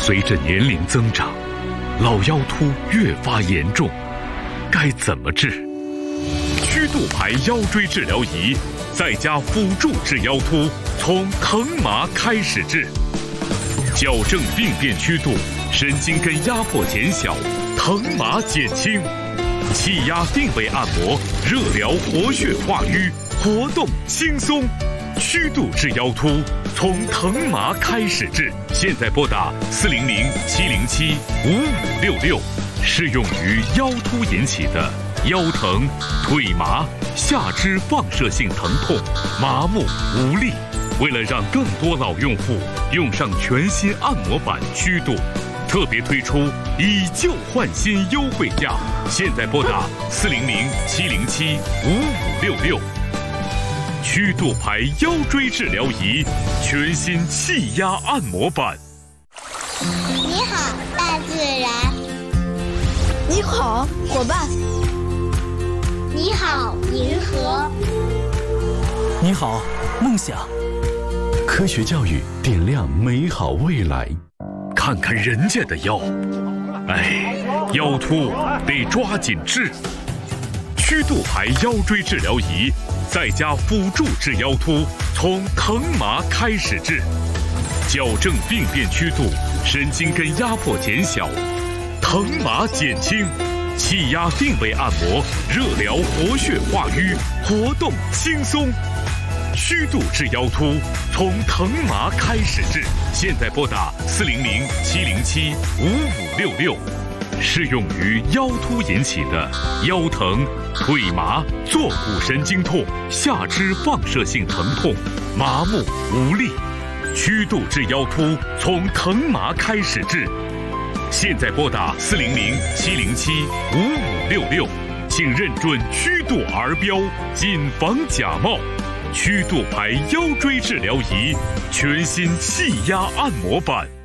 随着年龄增长，老腰突越发严重，该怎么治？曲度牌腰椎治疗仪在家辅助治腰突，从疼麻开始治，矫正病变曲度，神经根压迫减小，疼麻减轻，气压定位按摩，热疗活血化瘀，活动轻松。曲度治腰突，从疼麻开始治。现在拨打400-707-5566，适用于腰突引起的腰疼、腿麻、下肢放射性疼痛、麻木无力。为了让更多老用户用上全新按摩板曲度，特别推出以旧换新优惠价。现在拨打400-707-5566。曲度牌腰椎治疗仪，全新气压按摩板。 你好，大自然。 你好，伙伴。 你好，银河。 你好，梦想。 科学教育点亮美好未来。 看看人家的腰，哎，腰突得抓紧治。曲度牌腰椎治疗仪在家辅助治腰突，从疼麻开始治，矫正病变曲度，神经根压迫减小，疼麻减轻，气压定位按摩，热疗活血化瘀，活动轻松。曲度治腰突，从疼麻开始治。现在拨打400-707-5566，适用于腰突引起的腰疼、腿麻、坐骨神经痛、下肢放射性疼痛、麻木无力。曲度治腰突，从疼麻开始治。现在拨打400-707-5566，请认准曲度儿标，谨防假冒。曲度牌腰椎治疗仪，全新气压按摩板。